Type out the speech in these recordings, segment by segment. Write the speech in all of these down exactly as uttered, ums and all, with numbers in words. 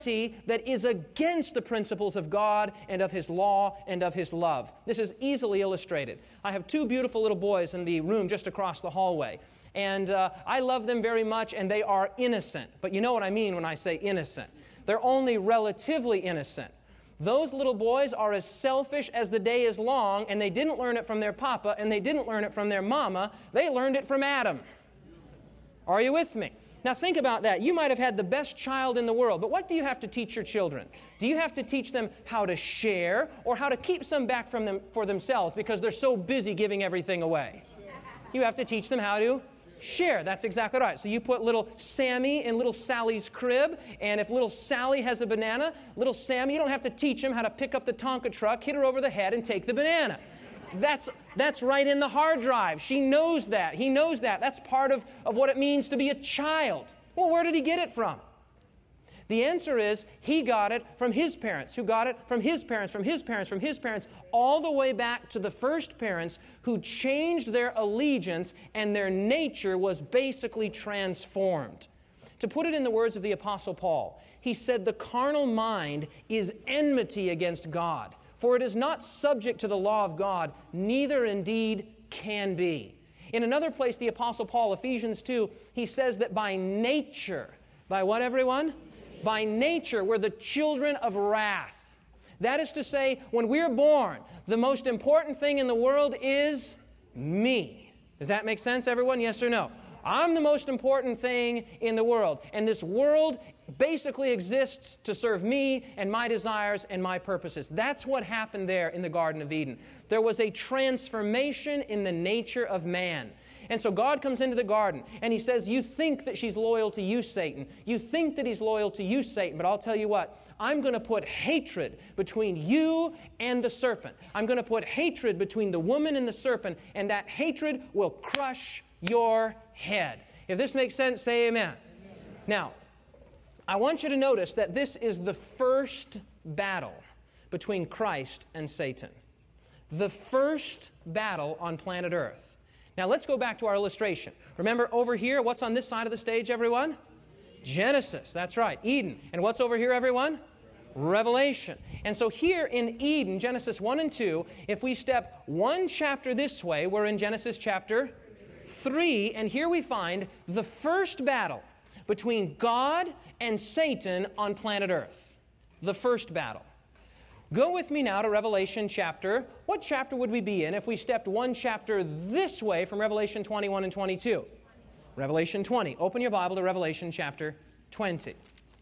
that is against the principles of God and of His law and of His love. This is easily illustrated. I have two beautiful little boys in the room just across the hallway. And uh, I love them very much, and they are innocent. But you know what I mean when I say innocent. They're only relatively innocent. Those little boys are as selfish as the day is long, and they didn't learn it from their papa, and they didn't learn it from their mama. They learned it from Adam. Are you with me? Now think about that. You might have had the best child in the world, but what do you have to teach your children? Do you have to teach them how to share or how to keep some back from them for themselves because they're so busy giving everything away? You have to teach them how to share. That's exactly right. So you put little Sammy in little Sally's crib, and if little Sally has a banana, little Sammy, you don't have to teach him how to pick up the Tonka truck, hit her over the head, and take the banana. That's, that's right in the hard drive. She knows that. He knows that. That's part of, of what it means to be a child. Well, where did he get it from? The answer is he got it from his parents, who got it from his parents, from his parents, from his parents, all the way back to the first parents who changed their allegiance and their nature was basically transformed. To put it in the words of the Apostle Paul, he said, "The carnal mind is enmity against God. For it is not subject to the law of God, neither indeed can be." In another place, the Apostle Paul, Ephesians two, he says that by nature, by what, everyone? By nature, we're the children of wrath. That is to say, when we're born, the most important thing in the world is me. Does that make sense, everyone? Yes or no? I'm the most important thing in the world. And this world basically exists to serve me and my desires and my purposes. That's what happened there in the Garden of Eden. There was a transformation in the nature of man. And so God comes into the garden and He says, you think that she's loyal to you, Satan. You think that he's loyal to you, Satan. But I'll tell you what, I'm going to put hatred between you and the serpent. I'm going to put hatred between the woman and the serpent, and that hatred will crush your head. If this makes sense, say amen. Amen. Now, I want you to notice that this is the first battle between Christ and Satan. The first battle on planet Earth. Now, let's go back to our illustration. Remember over here, what's on this side of the stage, everyone? Genesis, that's right, Eden. And what's over here, everyone? Revelation. And so here in Eden, Genesis one and two, if we step one chapter this way, we're in Genesis chapter three, and here we find the first battle between God and Satan on planet Earth. The first battle. Go with me now to Revelation chapter. What chapter would we be in if we stepped one chapter this way from Revelation twenty-one and twenty-two? Revelation twenty. Open your Bible to Revelation chapter twenty.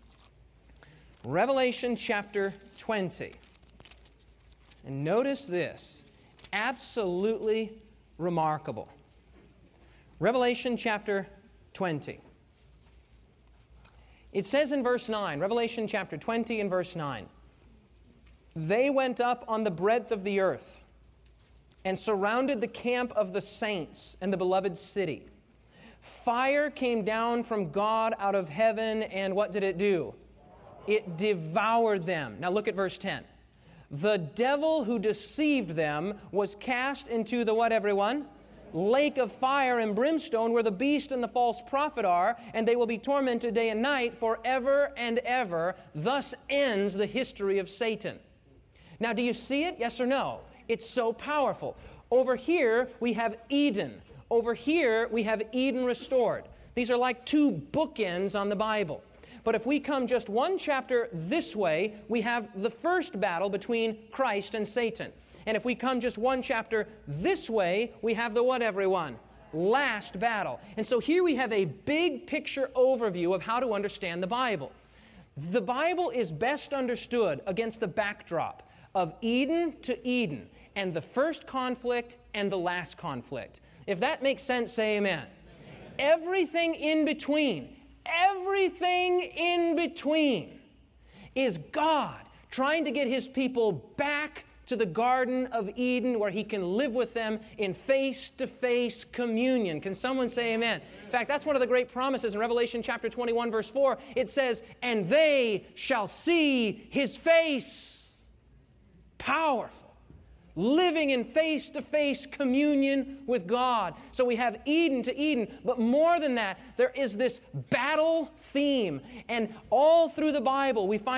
Revelation chapter twenty. And notice this. Absolutely remarkable. Revelation chapter twenty. It says in verse nine, Revelation chapter twenty and verse nine, "They went up on the breadth of the earth and surrounded the camp of the saints and the beloved city. Fire came down from God out of heaven, and what did it do? It devoured them." Now look at verse ten. "The devil who deceived them was cast into the" what, everyone? "Lake of fire and brimstone, where the beast and the false prophet are, and they will be tormented day and night forever and ever. Thus ends the history of Satan." Now, do you see it? Yes or no? It's so powerful. Over here, we have Eden. Over here, we have Eden restored. These are like two bookends on the Bible. But if we come just one chapter this way, we have the first battle between Christ and Satan. And if we come just one chapter this way, we have the what, everyone? Last battle. And so here we have a big picture overview of how to understand the Bible. The Bible is best understood against the backdrop of Eden to Eden, and the first conflict and the last conflict. If that makes sense, say amen. Amen. Everything in between, everything in between is God trying to get His people back to the Garden of Eden, where He can live with them in face-to-face communion. Can someone say amen? In fact, that's one of the great promises in Revelation chapter twenty-one, verse four. It says, "And they shall see His face." Powerful. living in face-to-face communion with God. So we have Eden to Eden, but more than that, there is this battle theme. And all through the Bible, we find